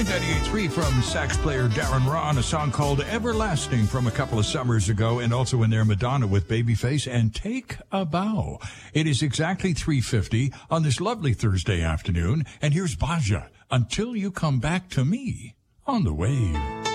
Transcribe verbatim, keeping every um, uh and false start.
Joint ninety-eight point three from sax player Darren Ron, a song called Everlasting from a couple of summers ago, and also in there Madonna with Babyface and Take a Bow. It is exactly three fifty on this lovely Thursday afternoon, and here's Baja, Until You Come Back to Me, on the Wave.